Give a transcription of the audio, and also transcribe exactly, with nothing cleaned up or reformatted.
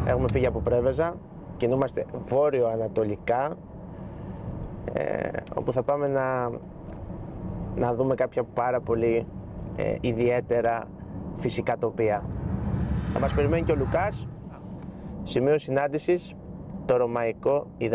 Έχουμε φύγει από Πρέβεζα, κινούμαστε βόρειο-ανατολικά, ε, όπου θα πάμε να, να δούμε κάποια πάρα πολύ ε, ιδιαίτερα φυσικά τοπία. Θα μας περιμένει και ο Λουκάς, σημείο συνάντησης, το Ρωμαϊκό Ιδρύμα.